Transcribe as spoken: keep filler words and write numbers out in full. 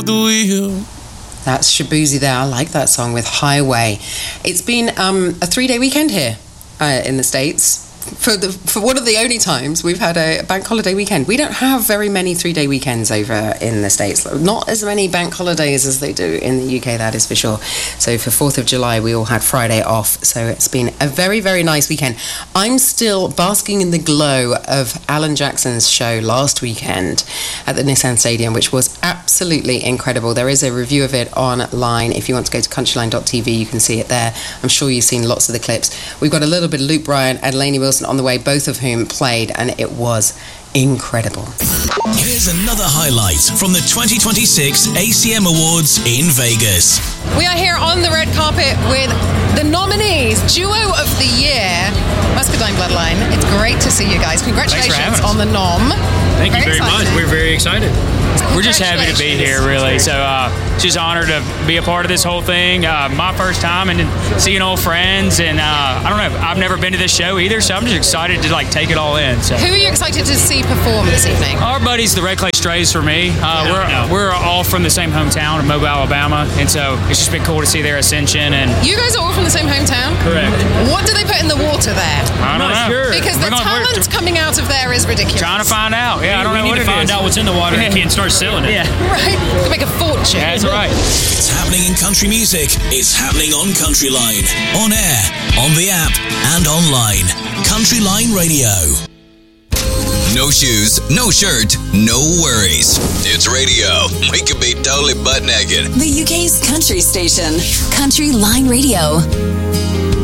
the wheel. That's Shaboozey there. I like that song with Highway. It's been um, a three-day weekend here uh, in the States. For the for one of the only times we've had a bank holiday weekend. We don't have very many three-day weekends over in the States. Not as many bank holidays as they do in the U K, that is for sure. So for fourth of July, we all had Friday off. So it's been a very, very nice weekend. I'm still basking in the glow of Alan Jackson's show last weekend at the Nissan Stadium, which was absolutely incredible. There is a review of it online. If you want to go to countryline dot t v, you can see it there. I'm sure you've seen lots of the clips. We've got a little bit of Luke Bryan and Lainey Wilson on the way, both of whom played, and it was incredible. Here's another highlight from the twenty twenty-six A C M Awards in Vegas. We are here on the red carpet with the nominees, Duo of the Year, Muscadine Bloodline. It's great to see you guys. Congratulations on the nom. Thank you very much. We're very excited. We're just happy to be here, really. So, uh, just honored to be a part of this whole thing. Uh, my first time, and seeing old friends, and uh, I don't know. I've never been to this show either, so I'm just excited to like take it all in. So, who are you excited to see perform this evening? Our buddies, the Red Clay Strays, for me. Uh, we're no. we're all from the same hometown of Mobile, Alabama, and so it's just been cool to see their ascension. And you guys are all from the same hometown? Correct. What do they put in the water there? I don't know. Sure. Because the going, talent coming out of there is ridiculous. Trying to find out. Yeah, we, I don't we know need what to it find is. out what's in the water yeah. and can't start selling it. Yeah. Right. To make a fortune. Yeah, that's right. It's happening in country music. It's happening on Countryline. On air, on the app, and online. Countryline Radio. No shoes, no shirt, no worries. It's radio. We could be totally butt naked. The U K's country station, Countryline Radio.